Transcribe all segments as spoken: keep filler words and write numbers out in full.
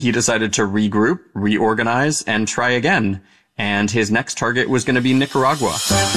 he decided to regroup, reorganize, and try again. And his next target was going to be Nicaragua.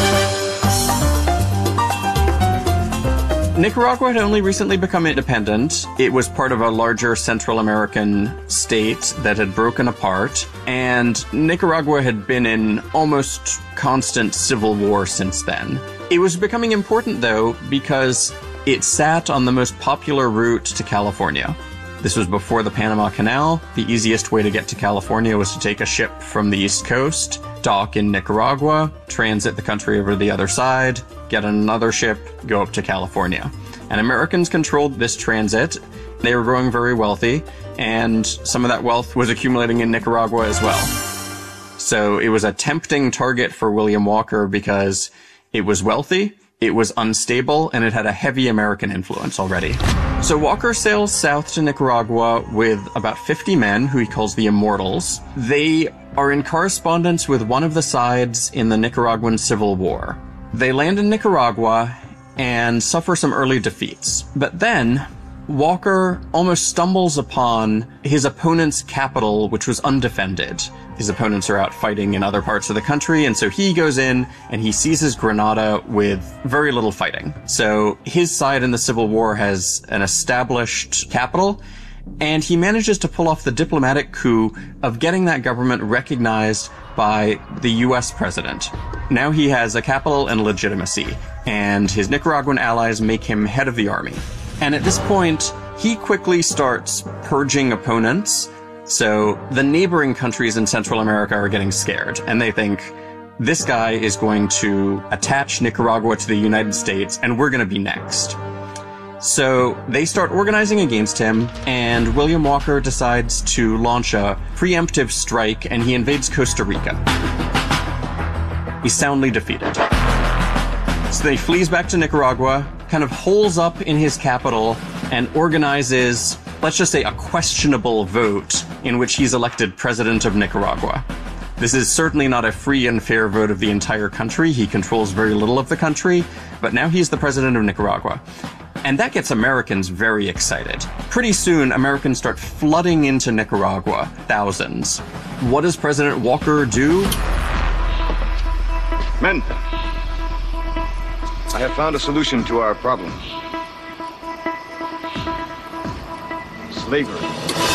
Nicaragua had only recently become independent. It was part of a larger Central American state that had broken apart, and Nicaragua had been in almost constant civil war since then. It was becoming important, though, because it sat on the most popular route to California. This was before the Panama Canal. The easiest way to get to California was to take a ship from the East Coast, dock in Nicaragua, transit the country over to the other side, get another ship, go up to California. And Americans controlled this transit. They were growing very wealthy, and some of that wealth was accumulating in Nicaragua as well. So it was a tempting target for William Walker because it was wealthy, it was unstable, and it had a heavy American influence already. So Walker sails south to Nicaragua with about fifty men, who he calls the Immortals. They are in correspondence with one of the sides in the Nicaraguan Civil War. They land in Nicaragua and suffer some early defeats. But then, Walker almost stumbles upon his opponent's capital, which was undefended. His opponents are out fighting in other parts of the country, and so he goes in and he seizes Granada with very little fighting. So his side in the Civil War has an established capital, and he manages to pull off the diplomatic coup of getting that government recognized by the U S president. Now he has a capital and legitimacy, and his Nicaraguan allies make him head of the army. And at this point, he quickly starts purging opponents. So the neighboring countries in Central America are getting scared, and they think, this guy is going to attach Nicaragua to the United States, and we're going to be next. So they start organizing against him, and William Walker decides to launch a preemptive strike, and he invades Costa Rica. He's soundly defeated. So then he flees back to Nicaragua, kind of holes up in his capital, and organizes, let's just say, a questionable vote in which he's elected president of Nicaragua. This is certainly not a free and fair vote of the entire country. He controls very little of the country, but now he's the president of Nicaragua. And that gets Americans very excited. Pretty soon, Americans start flooding into Nicaragua, thousands. What does President Walker do? Men, I have found a solution to our problem. Slavery.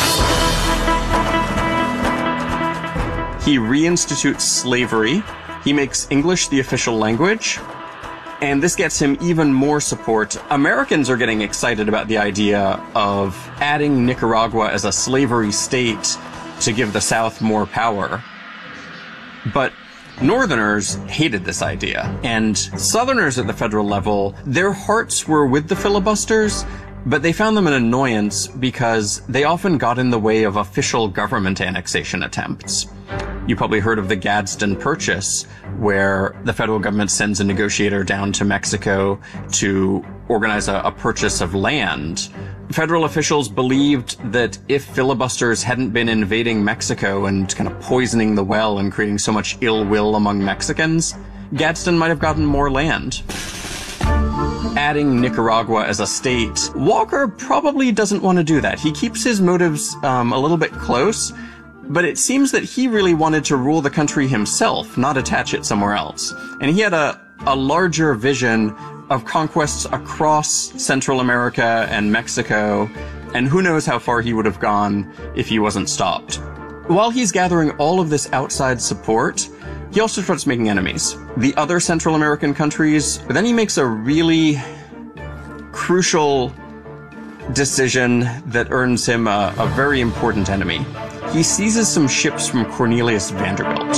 He reinstitutes slavery. He makes English the official language. And this gets him even more support. Americans are getting excited about the idea of adding Nicaragua as a slavery state to give the South more power. But Northerners hated this idea. And Southerners at the federal level, their hearts were with the filibusters, but they found them an annoyance because they often got in the way of official government annexation attempts. You probably heard of the Gadsden Purchase, where the federal government sends a negotiator down to Mexico to organize a, a purchase of land. Federal officials believed that if filibusters hadn't been invading Mexico and kind of poisoning the well and creating so much ill will among Mexicans, Gadsden might have gotten more land. Adding Nicaragua as a state, Walker probably doesn't want to do that. He keeps his motives um, a little bit close, but it seems that he really wanted to rule the country himself, not attach it somewhere else. And he had a, a larger vision of conquests across Central America and Mexico, and who knows how far he would have gone if he wasn't stopped. While he's gathering all of this outside support, he also starts making enemies. The other Central American countries, but then he makes a really crucial decision that earns him a, a very important enemy. He seizes some ships from Cornelius Vanderbilt.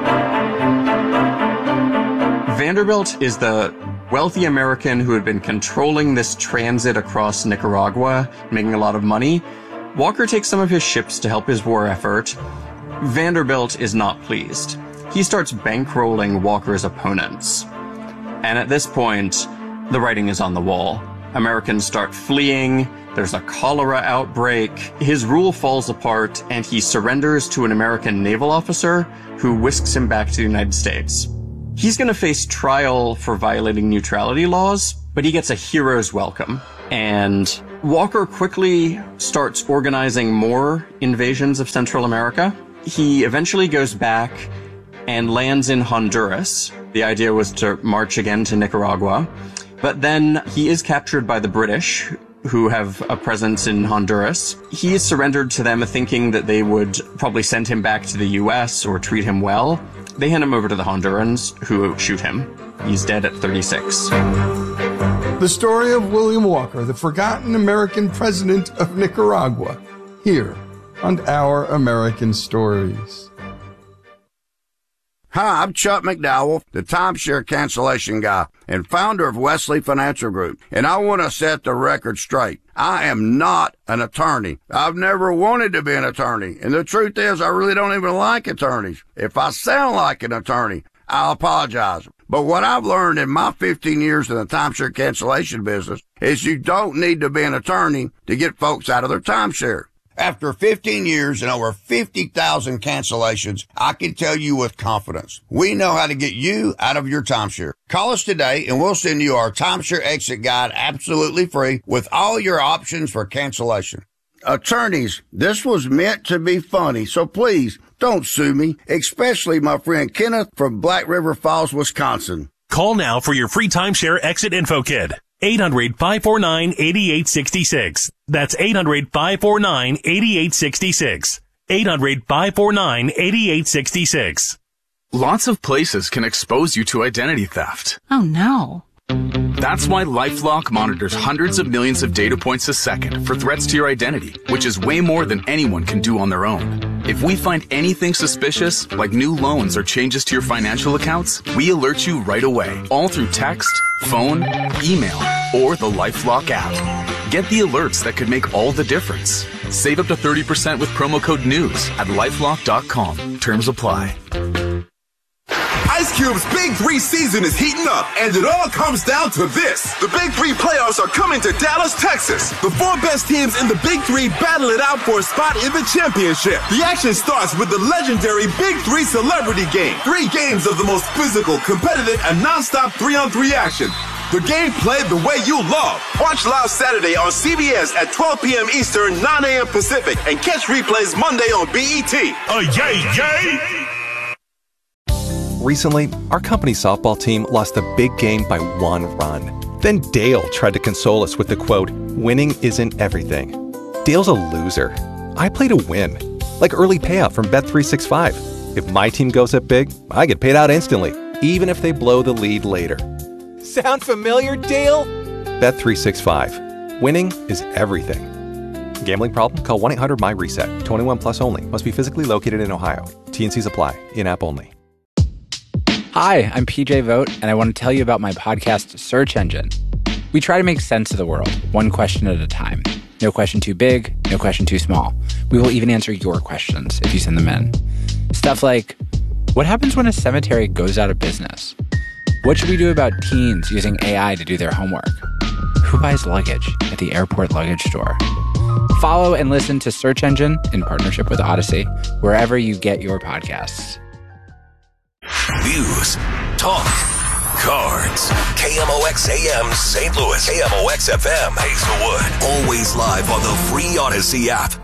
Vanderbilt is the wealthy American who had been controlling this transit across Nicaragua, making a lot of money. Walker takes some of his ships to help his war effort. Vanderbilt is not pleased. He starts bankrolling Walker's opponents. And at this point, the writing is on the wall. Americans start fleeing, there's a cholera outbreak, his rule falls apart, and he surrenders to an American naval officer who whisks him back to the United States. He's going to face trial for violating neutrality laws, but he gets a hero's welcome. And Walker quickly starts organizing more invasions of Central America. He eventually goes back and lands in Honduras. The idea was to march again to Nicaragua. But then he is captured by the British, who have a presence in Honduras. He is surrendered to them, thinking that they would probably send him back to the U S or treat him well. They hand him over to the Hondurans, who shoot him. He's dead at thirty-six. The story of William Walker, the forgotten American president of Nicaragua, here on Our American Stories. Hi, I'm Chuck McDowell, the timeshare cancellation guy and founder of Wesley Financial Group, and I want to set the record straight. I am not an attorney. I've never wanted to be an attorney, and the truth is I really don't even like attorneys. If I sound like an attorney, I'll apologize. But what I've learned in my fifteen years in the timeshare cancellation business is you don't need to be an attorney to get folks out of their timeshare. After fifteen years and over fifty thousand cancellations, I can tell you with confidence, we know how to get you out of your timeshare. Call us today and we'll send you our timeshare exit guide absolutely free with all your options for cancellation. Attorneys, this was meant to be funny, so please don't sue me, especially my friend Kenneth from Black River Falls, Wisconsin. Call now for your free timeshare exit info kit. eight hundred, five four nine, eight eight six six. That's eight hundred, five four nine, eight eight six six. eight hundred, five four nine, eight eight six six. Lots of places can expose you to identity theft. Oh no. That's why LifeLock monitors hundreds of millions of data points a second for threats to your identity, which is way more than anyone can do on their own. If we find anything suspicious, like new loans or changes to your financial accounts, we alert you right away, all through text, phone, email, or the LifeLock app. Get the alerts that could make all the difference. Save up to thirty percent with promo code NEWS at lifelock dot com. Terms apply. Ice Cube's Big Three season is heating up, and it all comes down to this. The Big Three playoffs are coming to Dallas, Texas. The four best teams in the Big Three battle it out for a spot in the championship. The action starts with the legendary Big Three Celebrity Game. Three games of the most physical, competitive, and nonstop three-on-three action. The game played the way you love. Watch live Saturday on C B S at twelve p.m. Eastern, nine a.m. Pacific, and catch replays Monday on B E T. Oh, yay, yay! Recently, our company softball team lost a big game by one run. Then Dale tried to console us with the quote, "Winning isn't everything." Dale's a loser. I play to win, like early payout from Bet three sixty-five. If my team goes up big, I get paid out instantly, even if they blow the lead later. Sound familiar, Dale? Bet three sixty-five. Winning is everything. Gambling problem? Call one eight hundred M Y reset. twenty-one plus only. Must be physically located in Ohio. T and Cs apply. In-app only. Hi, I'm P J Vogt, and I want to tell you about my podcast, Search Engine. We try to make sense of the world, one question at a time. No question too big, no question too small. We will even answer your questions if you send them in. Stuff like, what happens when a cemetery goes out of business? What should we do about teens using A I to do their homework? Who buys luggage at the airport luggage store? Follow and listen to Search Engine in partnership with Odyssey, wherever you get your podcasts. News, talk, cards. K M O X A M Saint Louis, K M O X F M Hazelwood. Always live on the free Odyssey app.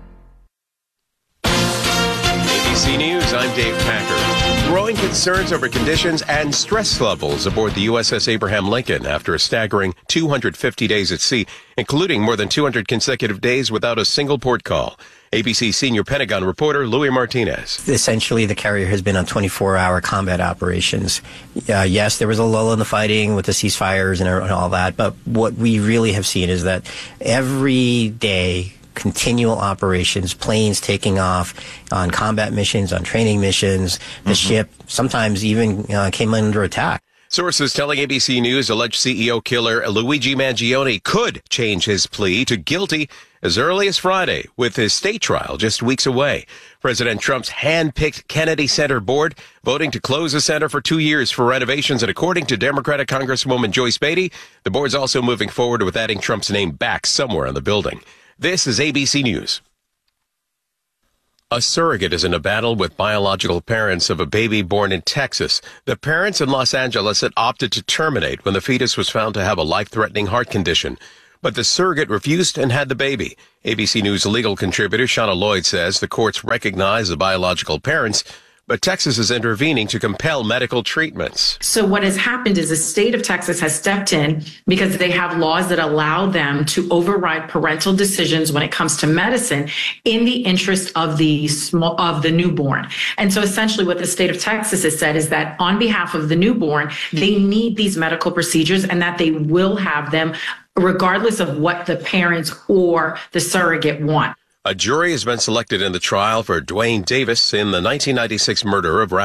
A B C News, I'm Dave Packer. Growing concerns over conditions and stress levels aboard the U S S Abraham Lincoln after a staggering two hundred fifty days at sea, including more than two hundred consecutive days without a single port call. A B C senior Pentagon reporter Louis Martinez. Essentially, the carrier has been on twenty-four hour combat operations. Uh, yes, there was a lull in the fighting with the ceasefires and, and all that, but what we really have seen is that every day, continual operations, planes taking off on combat missions, on training missions, the mm-hmm. ship sometimes even uh, came under attack. Sources telling A B C News alleged C E O killer Luigi Mangione could change his plea to guilty as early as Friday, with his state trial just weeks away. President Trump's hand-picked Kennedy Center board voting to close the center for two years for renovations, and according to Democratic Congresswoman Joyce Beatty, the board's also moving forward with adding Trump's name back somewhere on the building. This is A B C News. A surrogate is in a battle with biological parents of a baby born in Texas. The parents in Los Angeles had opted to terminate when the fetus was found to have a life-threatening heart condition. but the surrogate refused and had the baby. A B C News legal contributor Shauna Lloyd says the courts recognize the biological parents, but Texas is intervening to compel medical treatments. So what has happened is the state of Texas has stepped in because they have laws that allow them to override parental decisions when it comes to medicine in the interest of the small, of the newborn. And so essentially what the state of Texas has said is that on behalf of the newborn, they need these medical procedures and that they will have them regardless of what the parents or the surrogate want. A jury has been selected in the trial for Dwayne Davis in the nineteen ninety-six murder of